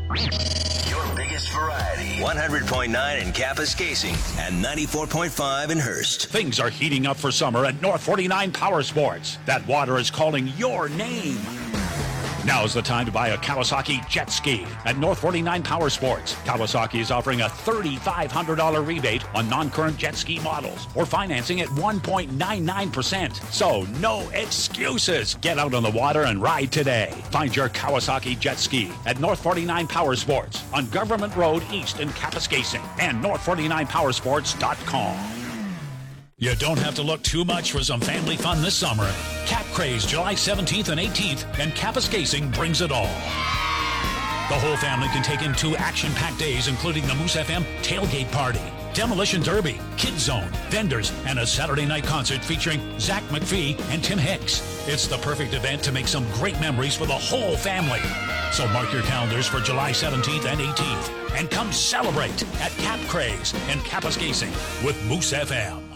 Your biggest variety. 100.9 in Kapuskasing and 94.5 in Hearst. Things are heating up for summer at North 49 Power Sports. That water is calling your name. Now's the time to buy a Kawasaki jet ski at North 49 Power Sports. Kawasaki is offering a $3,500 rebate on non-current jet ski models or financing at 1.99%. So no excuses. Get out on the water and ride today. Find your Kawasaki jet ski at North 49 Power Sports on Government Road East in Kapuskasing and north49powersports.com. You don't have to look too much for some family fun this summer. Cap Craze, July 17th and 18th, and Kapuskasing brings it all. The whole family can take in 2 action-packed days, including the Moose FM tailgate party, Demolition Derby, Kids Zone, vendors, and a Saturday night concert featuring Zach McPhee and Tim Hicks. It's the perfect event to make some great memories for the whole family. So mark your calendars for July 17th and 18th, and come celebrate at Cap Craze and Kapuskasing with Moose FM.